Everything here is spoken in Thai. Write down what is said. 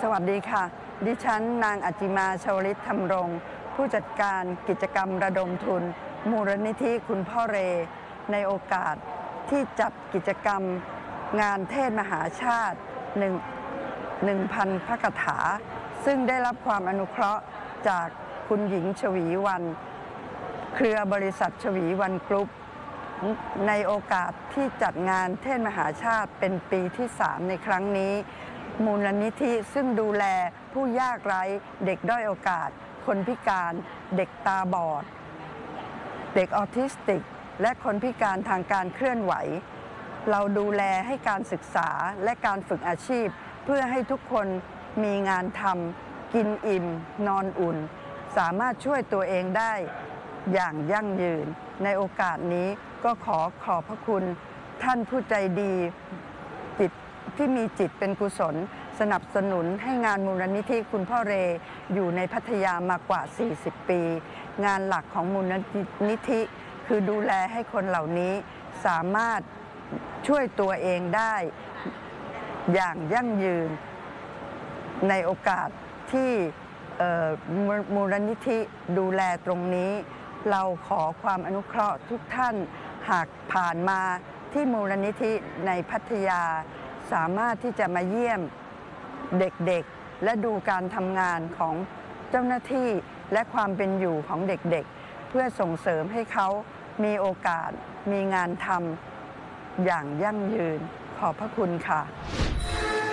สวัสดีค่ะดิฉันนางอัจจิมาชวลิตธรรมรงค์ผู้จัดการกิจกรรมระดมทุนมูลนิธิคุณพ่อเรในโอกาสที่จัดกิจกรรมงานเทศมหาชาติ1,000 พระกถาซึ่งได้รับความอนุเคราะห์จากคุณหญิงชวีวรรณเครือบริษัทชวีวรรณกรุ๊ปในโอกาสที่จัดงานเทศมหาชาติเป็นปีที่ 3ในครั้งนี้มูลนิธิซึ่งดูแลผู้ยากไร้เด็กด้อยโอกาสคนพิการเด็กตาบอดเด็กออทิสติกและคนพิการทางการเคลื่อนไหวเราดูแลให้การศึกษาและการฝึกอาชีพเพื่อให้ทุกคนมีงานทำกินอิ่มนอนอุ่นสามารถช่วยตัวเองได้อย่างยั่งยืนในโอกาสนี้ก็ขอบพระคุณท่านผู้ใจดีจิตที่มีจิตเป็นกุศลสนับสนุนให้งานมูลนิธิคุณพ่อเรอยู่ในพัทยามากว่า40 ปีงานหลักของมูลนิธิคือดูแลให้คนเหล่านี้สามารถช่วยตัวเองได้อย่างยั่งยืนในโอกาสที่มูลนิธิดูแลตรงนี้เราขอความอนุเคราะห์ทุกท่านหากผ่านมาที่มูลนิธิในพัทยาสามารถที่จะมาเยี่ยมเด็กๆและดูการทำงานของเจ้าหน้าที่และความเป็นอยู่ของเด็กๆเพื่อส่งเสริมให้เขามีโอกาสมีงานทำอย่างยั่งยืนขอบพระคุณค่ะ